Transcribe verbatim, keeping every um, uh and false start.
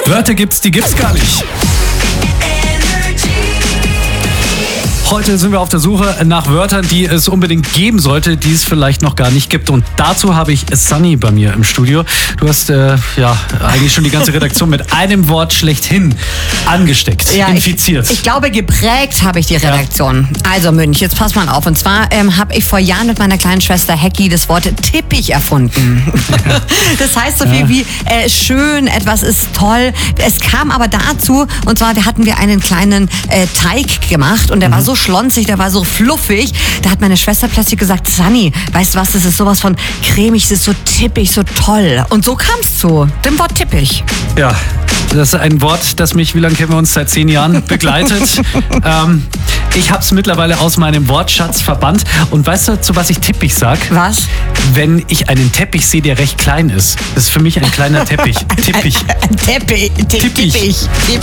Wörter gibt's, die gibt's gar nicht. Heute sind wir auf der Suche nach Wörtern, die es unbedingt geben sollte, die es vielleicht noch gar nicht gibt. Und dazu habe ich Sunny bei mir im Studio. Du hast äh, ja eigentlich schon die ganze Redaktion mit einem Wort schlechthin angesteckt, ja, infiziert. Ich, ich glaube, geprägt habe ich die Redaktion. Ja. Also Münch, jetzt pass mal auf. Und zwar ähm, habe ich vor Jahren mit meiner kleinen Schwester Hecki das Wort Tippich erfunden. Ja. Das heißt so viel ja. wie äh, schön, etwas ist toll. Es kam aber dazu, und zwar hatten wir einen kleinen äh, Teig gemacht und der mhm. war so schlonzig, der war so fluffig. Da hat meine Schwester plötzlich gesagt, Sunny, weißt du was, das ist sowas von cremig, das ist so tippig, so toll. Und so kam es zu dem Wort tippig. Ja, das ist ein Wort, das mich, wie lange kennen wir uns, seit zehn Jahren begleitet. ähm, ich habe es mittlerweile aus meinem Wortschatz verbannt. Und weißt du, zu was ich tippig sag? Was? Wenn ich einen Teppich sehe, der recht klein ist. Das ist für mich ein kleiner Teppich. Tippich. Ein, ein Teppich. Tippich. Tippich. Tippich.